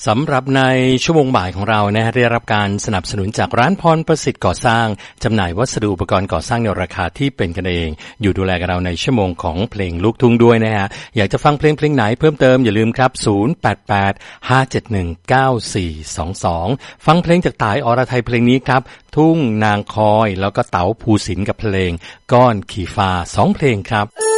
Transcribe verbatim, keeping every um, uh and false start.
สำหรับในชั่วโมงบ่ายของเรานะฮะได้รับการสนับสนุนจากร้านพรประสิทธิ์ก่อสร้างจำหน่ายวัสดุอุปกรณ์ก่อสร้างในราคาที่เป็นกันเองอยู่ดูแลกับเราในชั่วโมงของเพลงลูกทุ่งด้วยนะฮะอยากจะฟังเพลงเพลงไหนเพิ่มเติมอย่าลืมครับศูนย์ แปด แปด ห้า เจ็ด หนึ่ง เก้า สี่ สอง สองฟังเพลงจากต่ายอรไทยเพลงนี้ครับทุ่งนางคอยแล้วก็เต๋าภูสินทร์กับเพลงก้อนขี่ฟ้าสองเพลงครับ